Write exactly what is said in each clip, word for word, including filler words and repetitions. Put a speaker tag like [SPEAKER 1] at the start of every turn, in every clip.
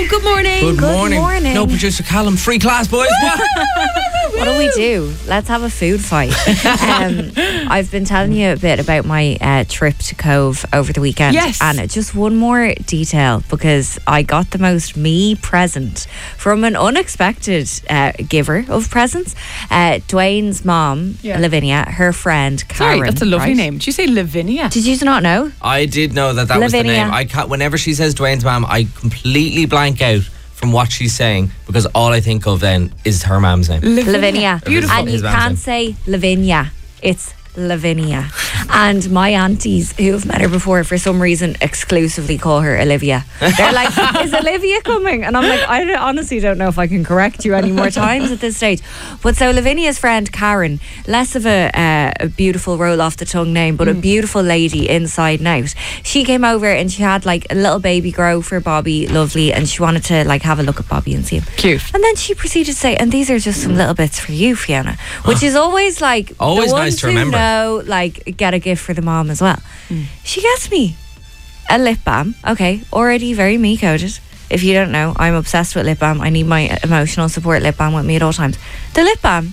[SPEAKER 1] Oh, good morning.
[SPEAKER 2] Good,
[SPEAKER 3] Good
[SPEAKER 2] morning.
[SPEAKER 3] morning.
[SPEAKER 2] No, producer Callum, free class, boys.
[SPEAKER 3] What do we do? Let's have a food fight. um, I've been telling you a bit about my uh, trip to Cove over the weekend.
[SPEAKER 1] Yes.
[SPEAKER 3] And just one more detail, because I got the most me present from an unexpected uh, giver of presents. Uh, Dwayne's mom,
[SPEAKER 1] Yeah.
[SPEAKER 3] Lavinia, her friend Karen.
[SPEAKER 1] Sorry, that's a lovely
[SPEAKER 3] right?
[SPEAKER 1] name. Did you say Lavinia?
[SPEAKER 3] Did you not know?
[SPEAKER 2] I did know that that was the
[SPEAKER 3] Lavinia.
[SPEAKER 2] name. I can't, whenever she says Dwayne's mom, I completely blank out from what she's saying because all I think of then is her mom's name.
[SPEAKER 3] Lavinia.
[SPEAKER 2] Beautiful.
[SPEAKER 3] And you
[SPEAKER 2] His mom's
[SPEAKER 3] can't
[SPEAKER 2] name.
[SPEAKER 3] say Lavinia. It's Lavinia. And my aunties who have met her before, for some reason, exclusively call her Olivia. They're like, is Olivia coming? And I'm like, I don't- honestly don't know if I can correct you any more times at this stage. But so Lavinia's friend Karen, less of a, uh, a beautiful roll off the tongue name, but a beautiful lady inside and out. She came over and she had like a little baby grow for Bobby, lovely, and she wanted to like have a look at Bobby and see him.
[SPEAKER 1] Cute.
[SPEAKER 3] And then she proceeded to say, and these are just some little bits for you, Fiona, which is always like
[SPEAKER 2] Always
[SPEAKER 3] the
[SPEAKER 2] nice
[SPEAKER 3] ones
[SPEAKER 2] to
[SPEAKER 3] who
[SPEAKER 2] remember.
[SPEAKER 3] know, like, get a gift for the mom as well. She gets me a lip balm. Okay, already very me coded. If you don't know, I'm obsessed with lip balm. I need my emotional support lip balm with me at all times. The lip balm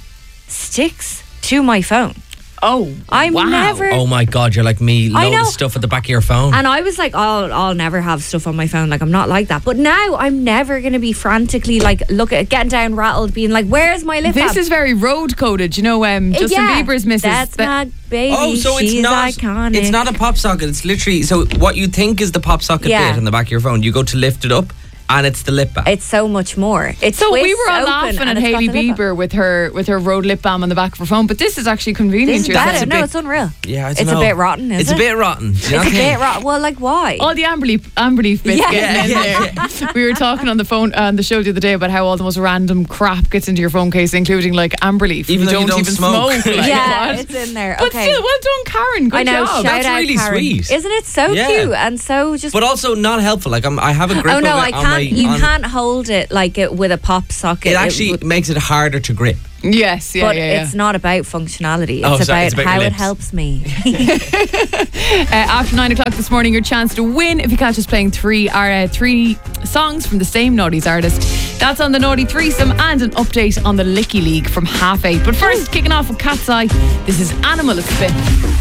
[SPEAKER 3] sticks to my phone.
[SPEAKER 1] Oh,
[SPEAKER 3] I'm
[SPEAKER 1] wow.
[SPEAKER 3] never.
[SPEAKER 2] Oh my God, you're like me.
[SPEAKER 3] I
[SPEAKER 2] Load
[SPEAKER 3] know.
[SPEAKER 2] of stuff at the back of your phone.
[SPEAKER 3] And I was like, I'll, I'll never have stuff on my phone. Like, I'm not like that. But now I'm never going to be frantically, like, look at getting down rattled, being like, where's my lip balm?
[SPEAKER 1] This is very road coded. You know, um, Justin
[SPEAKER 3] Yeah,
[SPEAKER 1] Bieber's missus.
[SPEAKER 3] That's
[SPEAKER 1] that-
[SPEAKER 3] my baby.
[SPEAKER 2] Oh, so
[SPEAKER 3] She's
[SPEAKER 2] it's not.
[SPEAKER 3] iconic.
[SPEAKER 2] It's not a pop socket. It's literally so what you think is the pop socket
[SPEAKER 3] Yeah.
[SPEAKER 2] bit in the back of your phone. You go to lift it up, and it's the lip balm.
[SPEAKER 3] It's so much more. It's
[SPEAKER 1] So we
[SPEAKER 3] twists
[SPEAKER 1] were all
[SPEAKER 3] open
[SPEAKER 1] laughing
[SPEAKER 3] and
[SPEAKER 1] at
[SPEAKER 3] it's got
[SPEAKER 1] Hailey
[SPEAKER 3] the lip balm.
[SPEAKER 1] Bieber with her with her road lip balm on the back of her phone, but this is actually convenient.
[SPEAKER 3] This is
[SPEAKER 1] You're saying.
[SPEAKER 3] better.
[SPEAKER 1] It's a
[SPEAKER 3] No,
[SPEAKER 1] bit-
[SPEAKER 3] it's unreal.
[SPEAKER 2] yeah, I don't
[SPEAKER 3] It's a
[SPEAKER 2] know.
[SPEAKER 3] bit rotten, is
[SPEAKER 2] It's
[SPEAKER 3] it?
[SPEAKER 2] a bit rotten. Do you not
[SPEAKER 3] It's a
[SPEAKER 2] think?
[SPEAKER 3] bit rotten. Well, like, why?
[SPEAKER 1] all the amber leaf, amber leaf bits
[SPEAKER 3] Yeah.
[SPEAKER 1] getting in there. We were talking on the phone on the show the other day about how all the most random crap gets into your phone case, including like amber leaf.
[SPEAKER 2] Even though you don't
[SPEAKER 1] even
[SPEAKER 2] smoke.
[SPEAKER 1] smoke. Like,
[SPEAKER 3] yeah,
[SPEAKER 1] what?
[SPEAKER 3] it's in there.
[SPEAKER 1] But
[SPEAKER 3] okay.
[SPEAKER 1] still, well done, Karen. Good
[SPEAKER 3] I know.
[SPEAKER 1] job.
[SPEAKER 3] Shout
[SPEAKER 2] That's
[SPEAKER 3] out
[SPEAKER 2] really
[SPEAKER 3] Karen.
[SPEAKER 2] sweet.
[SPEAKER 3] Isn't it so
[SPEAKER 2] Yeah.
[SPEAKER 3] cute and so just?
[SPEAKER 2] But also not helpful. Like I'm, I have a grip
[SPEAKER 3] oh no,
[SPEAKER 2] of
[SPEAKER 3] I
[SPEAKER 2] it on
[SPEAKER 3] can't.
[SPEAKER 2] my.
[SPEAKER 3] you
[SPEAKER 2] on-
[SPEAKER 3] can't hold it like it with a pop socket.
[SPEAKER 2] It actually
[SPEAKER 3] would-
[SPEAKER 2] makes it harder to grip.
[SPEAKER 1] Yes, yeah,
[SPEAKER 3] but
[SPEAKER 1] yeah, yeah.
[SPEAKER 3] it's not about functionality. It's,
[SPEAKER 2] Oh,
[SPEAKER 3] about,
[SPEAKER 2] sorry, it's about your
[SPEAKER 3] how it
[SPEAKER 2] lips.
[SPEAKER 3] helps me.
[SPEAKER 1] Uh, after nine o'clock this morning, your chance to win if you catch us playing three uh, three songs from the same Naughties artist. That's on the Naughty Threesome and an update on the Licky League from half eight. But first, kicking off with Cat's Eye, this is Animal at Spin.